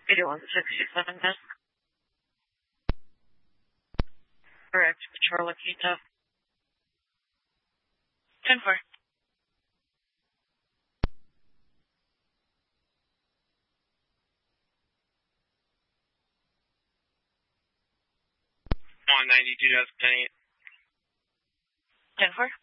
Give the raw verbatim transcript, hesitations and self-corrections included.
eighty-one sixty-seven, yes. Correct, Patrol La Quinta. ten four. one ninety-two, ten eight. ten four.